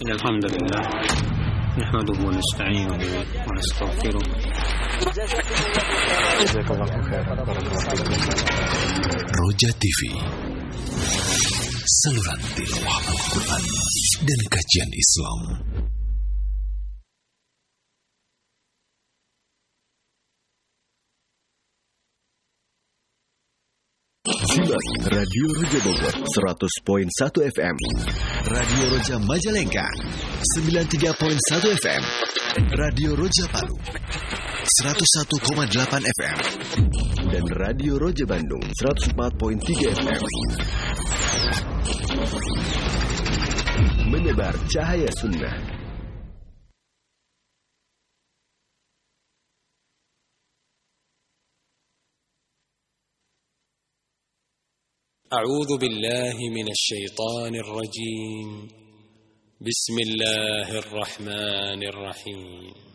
إن الحمد لله نحمده ونستعينه ونستغفره. Roja TV, saluran tilawah Al-Quran dan kajian Islam. Simak Radio Roja Bogor 100.1 FM, Radio Roja Majalengka 93.1 FM, Radio Roja Palu 101,8 FM, dan Radio Roja Bandung 104.3 FM. Menebar cahaya sunnah. أعوذ بالله من الشيطان الرجيم. بسم الله الرحمن الرحيم.